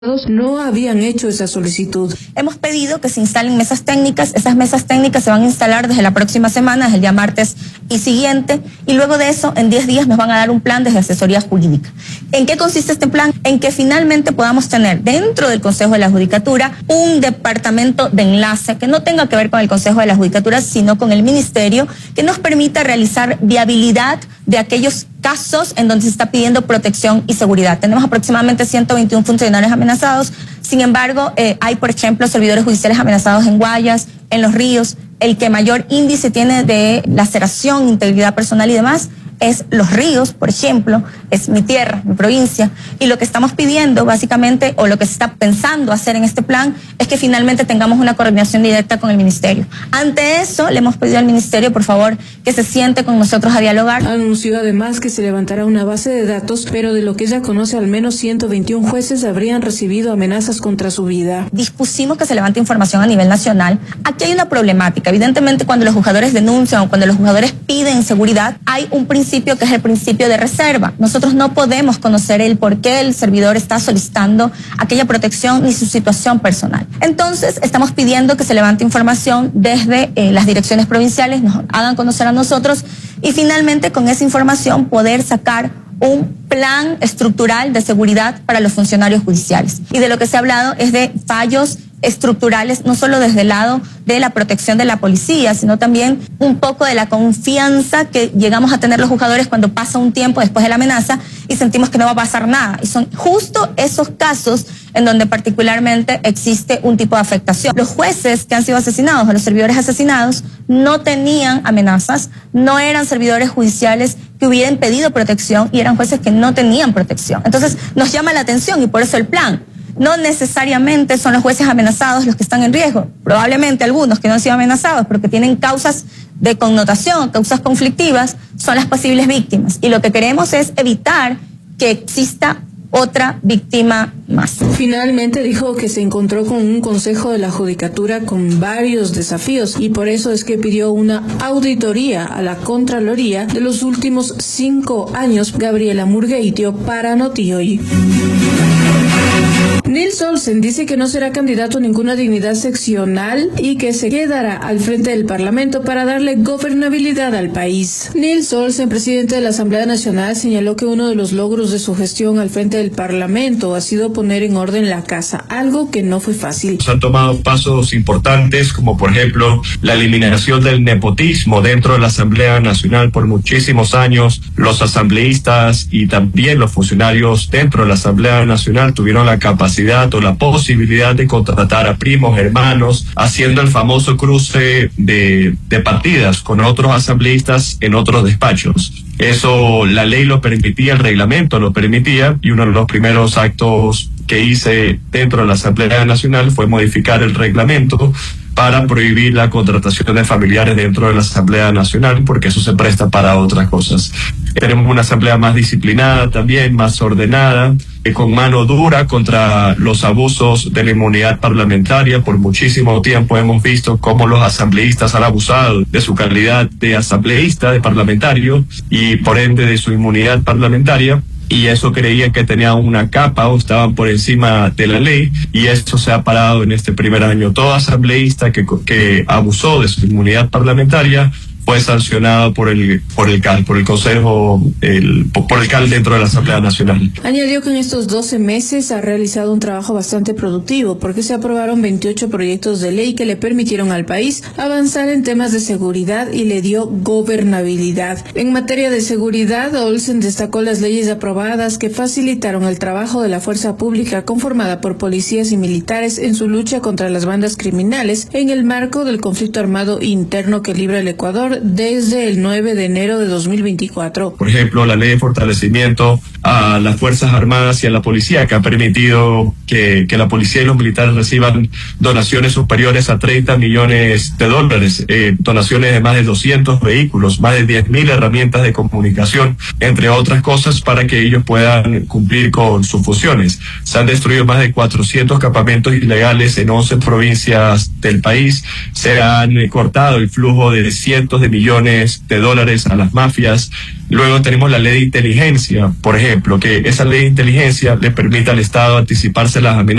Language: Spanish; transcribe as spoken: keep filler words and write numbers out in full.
no habían hecho esa solicitud. Hemos pedido que se instalen mesas técnicas. Esas mesas técnicas se van a instalar desde la próxima semana, desde el día martes y siguiente, y luego de eso, en diez días nos van a dar un plan desde asesoría jurídica. ¿En qué consiste este plan? En que finalmente podamos tener dentro del Consejo de la Judicatura un departamento de enlace que no tenga que ver con el Consejo de la Judicatura, sino con el Ministerio, que nos permita realizar viabilidad de aquellos casos en donde se está pidiendo protección y seguridad. Tenemos aproximadamente ciento veintiún funcionarios amenazados. Sin embargo, eh, hay, por ejemplo, servidores judiciales amenazados en Guayas, en Los Ríos. El que mayor índice tiene de laceración, integridad personal y demás es Los Ríos, por ejemplo, es mi tierra, mi provincia, y lo que estamos pidiendo básicamente, o lo que se está pensando hacer en este plan, es que finalmente tengamos una coordinación directa con el Ministerio. Ante eso, le hemos pedido al Ministerio, por favor, que se siente con nosotros a dialogar. Anunció además que se levantará una base de datos, pero de lo que ella conoce, al menos ciento veintiún jueces habrían recibido amenazas contra su vida. Dispusimos que se levante información a nivel nacional. Aquí hay una problemática. Evidentemente, cuando los juzgadores denuncian o cuando los juzgadores piden seguridad, hay un principio que es el principio de reserva. Nosotros no podemos conocer el por qué el servidor está solicitando aquella protección ni su situación personal. Entonces, estamos pidiendo que se levante información desde eh, las direcciones provinciales, nos hagan conocer a nosotros y finalmente con esa información poder sacar un plan estructural de seguridad para los funcionarios judiciales. Y de lo que se ha hablado es de fallos estructurales, no solo desde el lado de la protección de la policía, sino también un poco de la confianza que llegamos a tener los juzgadores cuando pasa un tiempo después de la amenaza y sentimos que no va a pasar nada. Y son justo esos casos en donde particularmente existe un tipo de afectación. Los jueces que han sido asesinados o los servidores asesinados no tenían amenazas, no eran servidores judiciales que hubieran pedido protección y eran jueces que no tenían protección. Entonces nos llama la atención y por eso el plan. No necesariamente son los jueces amenazados los que están en riesgo. Probablemente algunos que no han sido amenazados, pero que tienen causas de connotación, causas conflictivas, son las posibles víctimas. Y lo que queremos es evitar que exista otra víctima más. Finalmente dijo que se encontró con un Consejo de la Judicatura con varios desafíos y por eso es que pidió una auditoría a la Contraloría de los últimos cinco años. Gabriela Murgueitio para Noti Hoy. Nils Olsen dice que no será candidato a ninguna dignidad seccional y que se quedará al frente del Parlamento para darle gobernabilidad al país. Nils Olsen, presidente de la Asamblea Nacional, señaló que uno de los logros de su gestión al frente del Parlamento ha sido poner en orden la casa, algo que no fue fácil. Se han tomado pasos importantes, como por ejemplo la eliminación del nepotismo dentro de la Asamblea Nacional por muchísimos años. Los asambleístas y también los funcionarios dentro de la Asamblea Nacional tuvieron la capacidad o la posibilidad de contratar a primos, hermanos, haciendo el famoso cruce de, de partidas con otros asambleístas en otros despachos. Eso la ley lo permitía, el reglamento lo permitía, y uno de los primeros actos que hice dentro de la Asamblea Nacional fue modificar el reglamento para prohibir la contratación de familiares dentro de la Asamblea Nacional, porque eso se presta para otras cosas. Tenemos una asamblea más disciplinada también, más ordenada, eh, con mano dura contra los abusos de la inmunidad parlamentaria. Por muchísimo tiempo hemos visto cómo los asambleístas han abusado de su calidad de asambleísta, de parlamentario, y por ende de su inmunidad parlamentaria. Y eso creían que tenían una capa o estaban por encima de la ley, y esto se ha parado en este primer año. Todo asambleísta que, que abusó de su inmunidad parlamentaria fue sancionado por el por el C A L, por el Consejo, el, por el C A L dentro de la Asamblea Nacional. Añadió que en estos doce meses ha realizado un trabajo bastante productivo porque se aprobaron veintiocho proyectos de ley que le permitieron al país avanzar en temas de seguridad y le dio gobernabilidad. En materia de seguridad, Olsen destacó las leyes aprobadas que facilitaron el trabajo de la fuerza pública conformada por policías y militares en su lucha contra las bandas criminales en el marco del conflicto armado interno que libra el Ecuador desde el nueve de enero de dos mil veinticuatro. Por ejemplo, la ley de fortalecimiento a las Fuerzas Armadas y a la policía, que ha permitido que, que la policía y los militares reciban donaciones superiores a treinta millones de dólares, eh, donaciones de más de doscientos vehículos, más de diez mil herramientas de comunicación, entre otras cosas, para que ellos puedan cumplir con sus funciones. Se han destruido más de cuatrocientos campamentos ilegales en once provincias del país, se han cortado el flujo de cientos cientos de millones de dólares a las mafias. Luego tenemos la ley de inteligencia, por ejemplo, que esa ley de inteligencia le permite al Estado anticiparse las amenazas